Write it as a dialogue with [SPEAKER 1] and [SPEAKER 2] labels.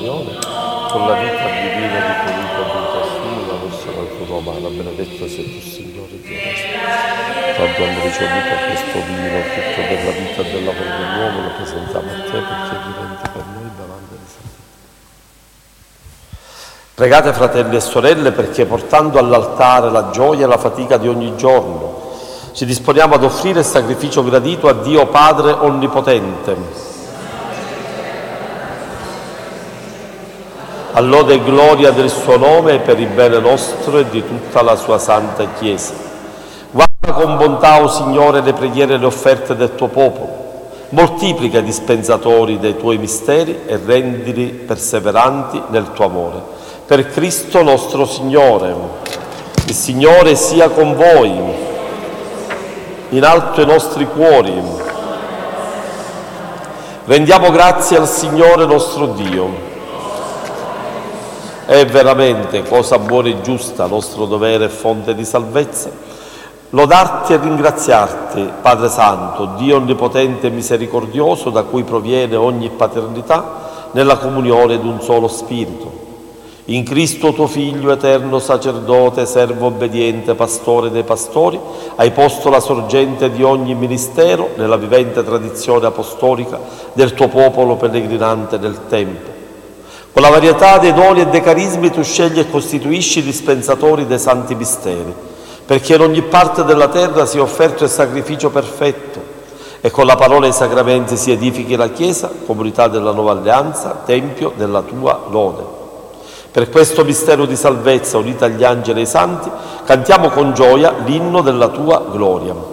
[SPEAKER 1] comunione, con la vita divina di colui che ha avuto assunto la nostra natura umana. Benedetto sei tu, Signore Dio nostro, che abbiamo ricevuto questo vino, frutto della vita e del lavoro dell'uomo, lo presentiamo a te perché diventi per noi davanti di Santo. Pregate, fratelli e sorelle, perché portando all'altare la gioia e la fatica di ogni giorno, ci disponiamo ad offrire il sacrificio gradito a Dio Padre Onnipotente. A lode e gloria del suo nome per il bene nostro e di tutta la sua santa Chiesa. Guarda con bontà, o Signore, le preghiere e le offerte del tuo popolo. Moltiplica i dispensatori dei tuoi misteri e rendili perseveranti nel tuo amore. Per Cristo nostro Signore. Il Signore sia con voi. In alto i nostri cuori. Rendiamo grazie al Signore nostro Dio. È veramente cosa buona e giusta, nostro dovere e fonte di salvezza, lodarti e ringraziarti, Padre Santo, Dio Onnipotente e Misericordioso, da cui proviene ogni paternità, nella comunione d'un solo Spirito. In Cristo tuo Figlio, eterno sacerdote, servo obbediente, pastore dei pastori, hai posto la sorgente di ogni ministero nella vivente tradizione apostolica del tuo popolo pellegrinante nel tempo. Con la varietà dei doni e dei carismi tu scegli e costituisci i dispensatori dei santi misteri, perché in ogni parte della terra sia offerto il sacrificio perfetto e con la parola e i sacramenti si edifichi la Chiesa, comunità della nuova alleanza, tempio della tua lode. Per questo mistero di salvezza, unita agli angeli e ai santi, cantiamo con gioia l'inno della tua gloria.